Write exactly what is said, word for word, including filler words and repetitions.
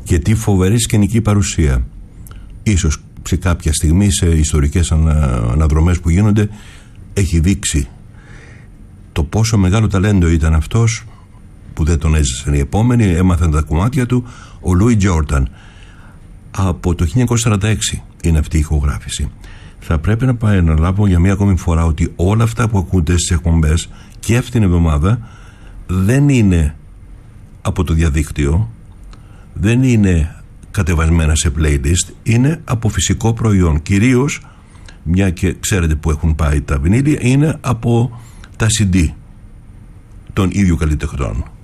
και τι φοβερή σκηνική παρουσία. Ίσως σε κάποια στιγμή, σε ιστορικές ανα, αναδρομές που γίνονται, έχει δείξει το πόσο μεγάλο ταλέντο ήταν αυτός, που δεν τον έζησαν οι επόμενοι, έμαθαν τα κομμάτια του, ο Λούι Τζόρνταν. Από το χίλια εννιακόσια σαράντα έξι είναι αυτή η ηχογράφηση. Θα πρέπει να επαναλάβω για μία ακόμη φορά ότι όλα αυτά που ακούτε στις εκπομπές και αυτήν την εβδομάδα δεν είναι από το διαδίκτυο, δεν είναι κατεβασμένα σε playlist, είναι από φυσικό προϊόν. Κυρίως, μια και ξέρετε που έχουν πάει τα βινίλια, είναι από τα σι ντι των ίδιων καλλιτεχνών.